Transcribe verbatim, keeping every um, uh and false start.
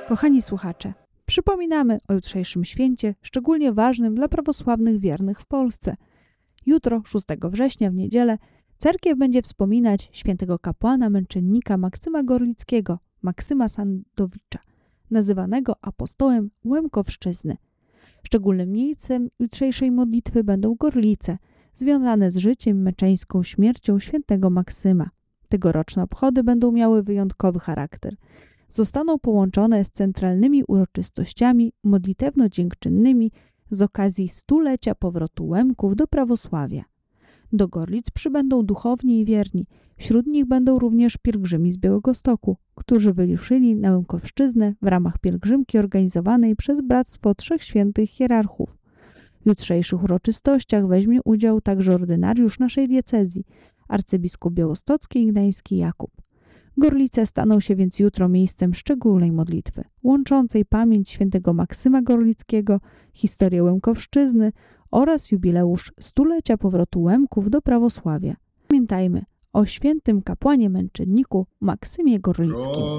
Kochani słuchacze, przypominamy o jutrzejszym święcie, szczególnie ważnym dla prawosławnych wiernych w Polsce. Jutro, szóstego września w niedzielę, cerkiew będzie wspominać świętego kapłana męczennika Maksyma Gorlickiego, Maksyma Sandowicza, nazywanego apostołem Łemkowszczyzny. Szczególnym miejscem jutrzejszej modlitwy będą Gorlice, związane z życiem i męczeńską śmiercią świętego Maksyma. Tegoroczne obchody będą miały wyjątkowy charakter. Zostaną połączone z centralnymi uroczystościami modlitewno-dziękczynnymi z okazji stulecia powrotu Łemków do prawosławia. Do Gorlic przybędą duchowni i wierni. Wśród nich będą również pielgrzymi z Białegostoku, którzy wyruszyli na Łemkowszczyznę w ramach pielgrzymki organizowanej przez Bractwo Trzech Świętych Hierarchów. W jutrzejszych uroczystościach weźmie udział także ordynariusz naszej diecezji, arcybiskup białostocki i gdański Jakub. Gorlice staną się więc jutro miejscem szczególnej modlitwy, łączącej pamięć świętego Maksyma Gorlickiego, historię Łemkowszczyzny oraz jubileusz stulecia powrotu Łemków do prawosławia. Pamiętajmy o świętym kapłanie męczenniku Maksymie Gorlickim.